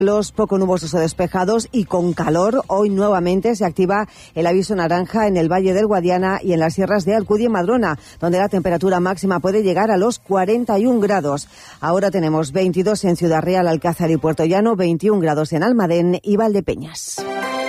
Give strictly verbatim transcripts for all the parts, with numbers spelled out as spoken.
Los poco nubosos o despejados y con calor, hoy nuevamente se activa el aviso naranja en el Valle del Guadiana y en las sierras de Alcudia y Madrona, donde la temperatura máxima puede llegar a los cuarenta y un grados. Ahora tenemos veintidós en Ciudad Real, Alcázar y Puerto Llano, veintiún grados en Almadén y Valdepeñas.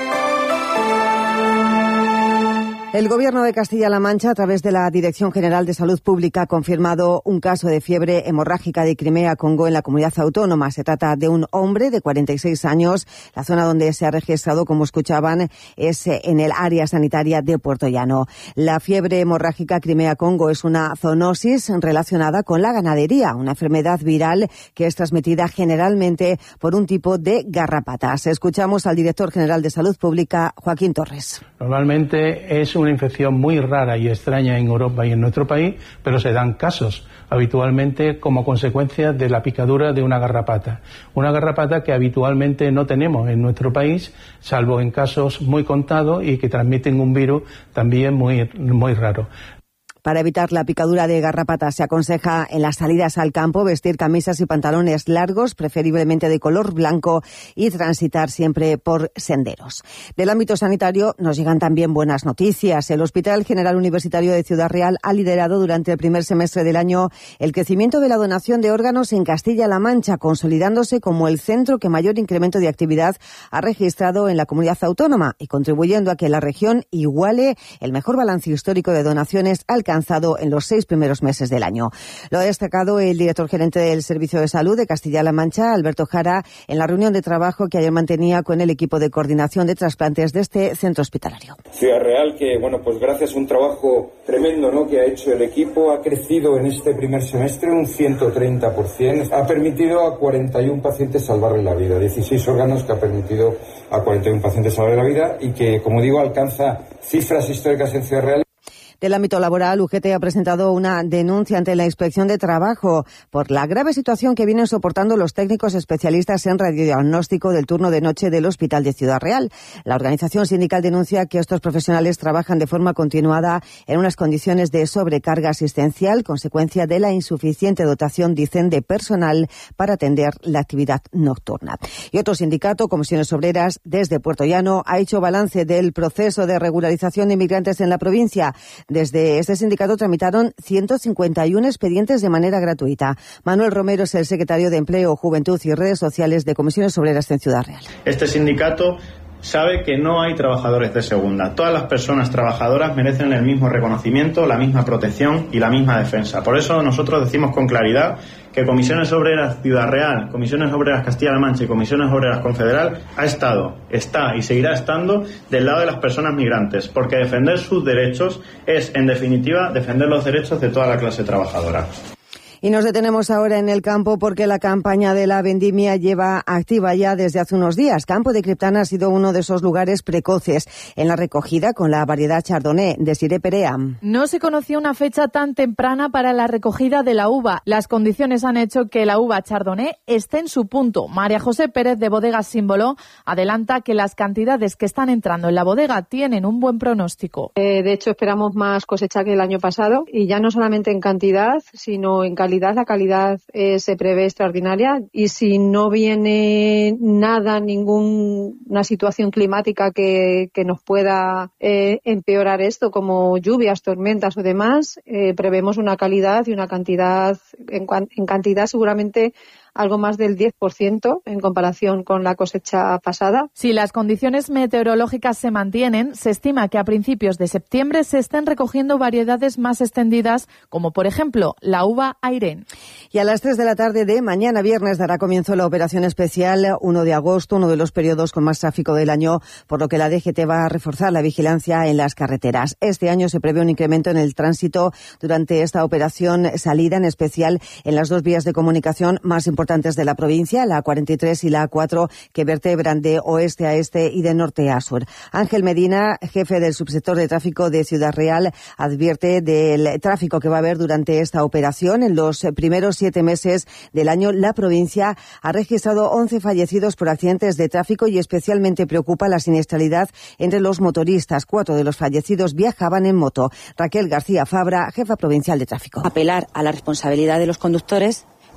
El Gobierno de Castilla-La Mancha, a través de la Dirección General de Salud Pública, ha confirmado un caso de fiebre hemorrágica de Crimea-Congo en la comunidad autónoma. Se trata de un hombre de cuarenta y seis años. La zona donde se ha registrado, como escuchaban, es en el área sanitaria de Puerto Llano. La fiebre hemorrágica Crimea-Congo es una zoonosis relacionada con la ganadería, una enfermedad viral que es transmitida generalmente por un tipo de garrapatas. Escuchamos al director general de Salud Pública, Joaquín Torres. Normalmente es una infección muy rara y extraña en Europa y en nuestro país, pero se dan casos habitualmente como consecuencia de la picadura de una garrapata. Una garrapata que habitualmente no tenemos en nuestro país, salvo en casos muy contados y que transmiten un virus también muy, muy raro. Para evitar la picadura de garrapatas se aconseja en las salidas al campo vestir camisas y pantalones largos, preferiblemente de color blanco, y transitar siempre por senderos. Del ámbito sanitario nos llegan también buenas noticias. El Hospital General Universitario de Ciudad Real ha liderado durante el primer semestre del año el crecimiento de la donación de órganos en Castilla-La Mancha, consolidándose como el centro que mayor incremento de actividad ha registrado en la comunidad autónoma y contribuyendo a que la región iguale el mejor balance histórico de donaciones alcanzado en los seis primeros meses del año. Lo ha destacado el director gerente del Servicio de Salud de Castilla-La Mancha, Alberto Jara, en la reunión de trabajo que ayer mantenía con el equipo de coordinación de trasplantes de este centro hospitalario. Ciudad Real, que bueno, pues gracias a un trabajo tremendo, ¿no?, que ha hecho el equipo, ha crecido en este primer semestre un ciento treinta por ciento, ha permitido a cuarenta y uno pacientes salvarle la vida, dieciséis órganos que ha permitido a cuarenta y uno pacientes salvarle la vida y que, como digo, alcanza cifras históricas en Ciudad Real. Del ámbito laboral, U G T ha presentado una denuncia ante la Inspección de Trabajo por la grave situación que vienen soportando los técnicos especialistas en radiodiagnóstico del turno de noche del Hospital de Ciudad Real. La organización sindical denuncia que estos profesionales trabajan de forma continuada en unas condiciones de sobrecarga asistencial, consecuencia de la insuficiente dotación, dicen, de personal para atender la actividad nocturna. Y otro sindicato, Comisiones Obreras, desde Puerto Llano, ha hecho balance del proceso de regularización de inmigrantes en la provincia. Desde este sindicato tramitaron ciento cincuenta y uno expedientes de manera gratuita. Manuel Romero es el secretario de Empleo, Juventud y Redes Sociales de Comisiones Obreras en Ciudad Real. Este sindicato sabe que no hay trabajadores de segunda. Todas las personas trabajadoras merecen el mismo reconocimiento, la misma protección y la misma defensa. Por eso nosotros decimos con claridad que Comisiones Obreras Ciudad Real, Comisiones Obreras Castilla-La Mancha y Comisiones Obreras Confederal ha estado, está y seguirá estando del lado de las personas migrantes, porque defender sus derechos es, en definitiva, defender los derechos de toda la clase trabajadora. Y nos detenemos ahora en el campo porque la campaña de la vendimia lleva activa ya desde hace unos días. Campo de Criptana ha sido uno de esos lugares precoces en la recogida con la variedad Chardonnay. Desiré Perea. No se conocía una fecha tan temprana para la recogida de la uva. Las condiciones han hecho que la uva Chardonnay esté en su punto. María José Pérez, de Bodegas Símbolo, adelanta que las cantidades que están entrando en la bodega tienen un buen pronóstico. Eh, de hecho, esperamos más cosecha que el año pasado, y ya no solamente en cantidad, sino en calidad. La calidad eh, se prevé extraordinaria, y si no viene nada, ninguna situación climática que, que nos pueda eh, empeorar esto, como lluvias, tormentas o demás, eh, prevemos una calidad y una cantidad, en, en cantidad seguramente algo más del diez por ciento en comparación con la cosecha pasada. Si las condiciones meteorológicas se mantienen, se estima que a principios de septiembre se estén recogiendo variedades más extendidas, como por ejemplo la uva Airén. Y a las tres de la tarde de mañana viernes dará comienzo la operación especial uno de agosto, uno de los periodos con más tráfico del año, por lo que la D G T va a reforzar la vigilancia en las carreteras. Este año se prevé un incremento en el tránsito durante esta operación salida, en especial en las dos vías de comunicación más importantes importantes de la provincia, la A cuarenta y tres y la A cuatro, que vertebran de oeste a este y de norte a sur. Ángel Medina, jefe del subsector de tráfico de Ciudad Real, advierte del tráfico que va a haber durante esta operación. En los primeros siete meses del año, la provincia ha registrado once fallecidos por accidentes de tráfico y especialmente preocupa la siniestralidad entre los motoristas. Cuatro de los fallecidos viajaban en moto. Raquel García Fabra, jefa provincial de tráfico. Apelar a la responsabilidad de los conductores,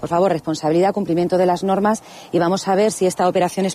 Por favor, responsabilidad, cumplimiento de las normas y vamos a ver si esta operación es